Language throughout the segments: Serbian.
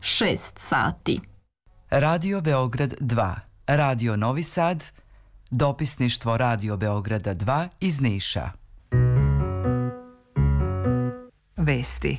6 sati. Radio Beograd 2, Radio Novi Sad, dopisništvo Radio Beograda 2 iz Niša. Vesti.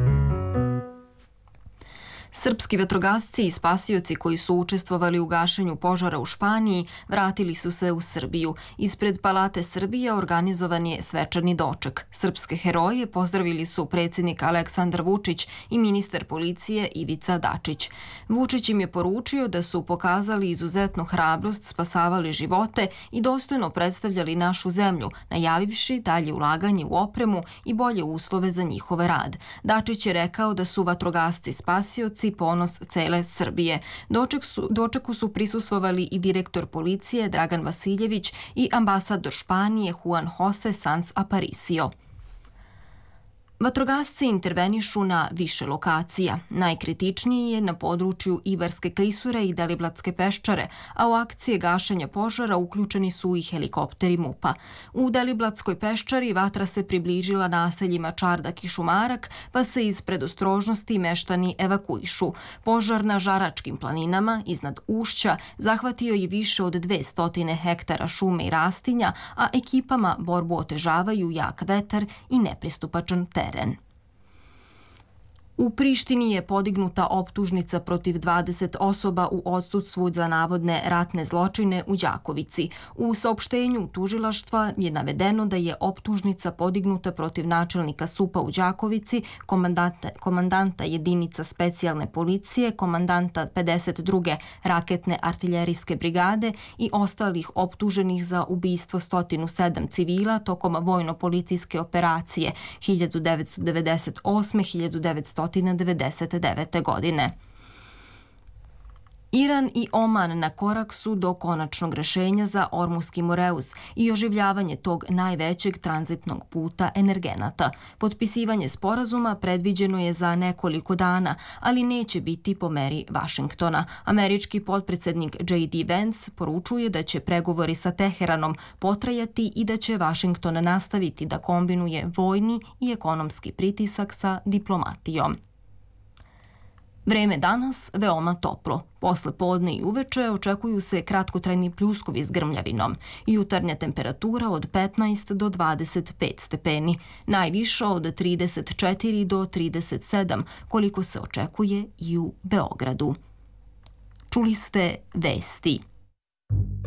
Srpski vatrogasci i spasioci koji su učestvovali u gašenju požara u Španiji vratili su se u Srbiju. Ispred Palate Srbije organizovan je svečani doček. Srpske heroje pozdravili su predsjednik Aleksandar Vučić i ministar policije Ivica Dačić. Vučić im je poručio da su pokazali izuzetnu hrabrost, spasavali živote i dostojno predstavljali našu zemlju, najavivši dalje ulaganje u opremu i bolje uslove za njihov rad. Dačić je rekao da su vatrogasci spasioci ponos cele Srbije. Dočeku su prisustvovali i direktor policije Dragan Vasiljević i ambasador Španije Juan José Sanz Aparicio. Vatrogasci intervenišu na više lokacija. Najkritičniji je na području Ibarske klisure i Deliblatske peščare, a u akcije gašenja požara uključeni su i helikopteri MUP-a. U Deliblatskoj peščari vatra se približila naseljima Čardak i Šumarak, pa se iz predostrožnosti meštani evakuišu. Požar na Žaračkim planinama, iznad Ušća, zahvatio je više od 200 hektara šume i rastinja, a ekipama borbu otežavaju jak vetar i nepristupačan teren. U Prištini je podignuta optužnica protiv 20 osoba u odsustvu za navodne ratne zločine u Đakovici. U saopštenju tužilaštva je navedeno da je optužnica podignuta protiv načelnika SUP-a u Đakovici, komandanta jedinica specijalne policije, komandanta 52. raketne artiljerijske brigade i ostalih optuženih za ubistvo 107 civila tokom vojno-policijske operacije 1998-1999. godine. Iran i Oman na korak su do konačnog rešenja za Ormuski Moreus i oživljavanje tog najvećeg tranzitnog puta energenata. Potpisivanje sporazuma predviđeno je za nekoliko dana, ali neće biti po meri Vašingtona. Američki potpredsjednik J.D. Vance poručuje da će pregovori sa Teheranom potrajati i da će Vašington nastaviti da kombinuje vojni i ekonomski pritisak sa diplomatijom. Vreme danas veoma toplo. Posle podne i uveče očekuju se kratkotrajni pljuskovi s grmljavinom. Jutarnja temperatura od 15 do 25 stepeni, najviša od 34 do 37, koliko se očekuje i u Beogradu. Čuli ste vesti.